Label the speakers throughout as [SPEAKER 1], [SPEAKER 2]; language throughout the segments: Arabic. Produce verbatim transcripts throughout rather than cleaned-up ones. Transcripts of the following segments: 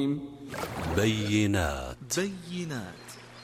[SPEAKER 1] بينات
[SPEAKER 2] بينات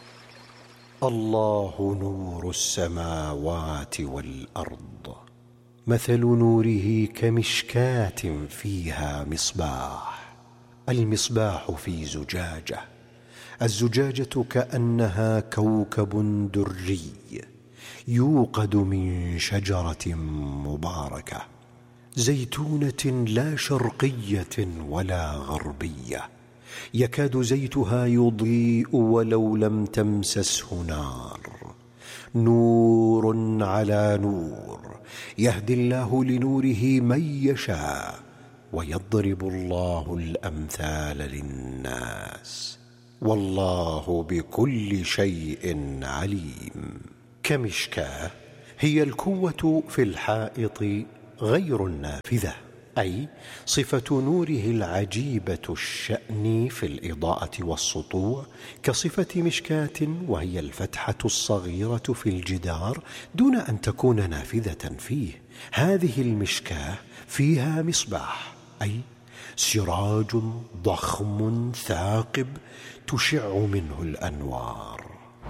[SPEAKER 3] الله نور السماوات والأرض، مثل نوره كمشكاة فيها مصباح. المصباح في زجاجة، الزجاجة كأنها كوكب دري يوقد من شجرة مباركة زيتونة لا شرقية ولا غربية، يكاد زيتها يضيء ولو لم تمسسه نار. نور على نور، يهدي الله لنوره من يشاء، ويضرب الله الأمثال للناس، والله بكل شيء عليم. كمشكاة هي الكوة في الحائط غير النافذة، أي صفة نوره العجيبة الشأن في الإضاءة والسطوع كصفة مشكاة، وهي الفتحة الصغيرة في الجدار دون أن تكون نافذة فيه. هذه المشكاة فيها مصباح، أي سراج ضخم ثاقب تشع منه الأنوار.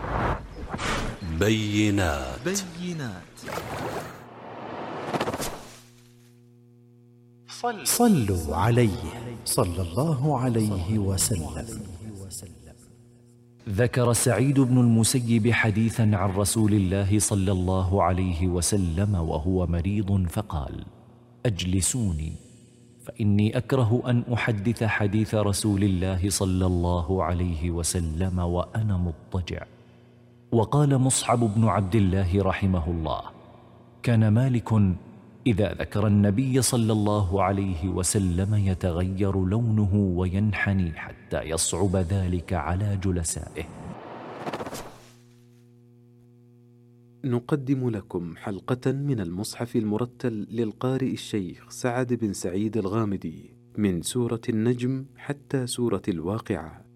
[SPEAKER 1] بينات
[SPEAKER 2] بينات
[SPEAKER 4] صلوا عليه صلى الله عليه وسلم.
[SPEAKER 5] ذكر سعيد بن المسيب حديثا عن رسول الله صلى الله عليه وسلم وهو مريض فقال: أجلسوني فإني أكره أن أحدث حديث رسول الله صلى الله عليه وسلم وأنا مضطجع. وقال مصعب بن عبد الله رحمه الله: كان مالك إذا ذكر النبي صلى الله عليه وسلم يتغير لونه وينحني حتى يصعب ذلك على جلسائه.
[SPEAKER 6] نقدم لكم حلقة من المصحف المرتل للقارئ الشيخ سعد بن سعيد الغامدي من سورة النجم حتى سورة الواقعة.